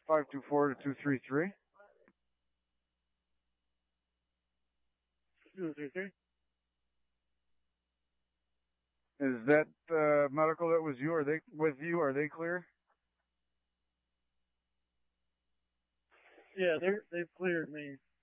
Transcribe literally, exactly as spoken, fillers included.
five two four to two three three. two three three. Is that uh, medical that was you? Are they with you? Are they clear? Yeah, they're they've cleared me.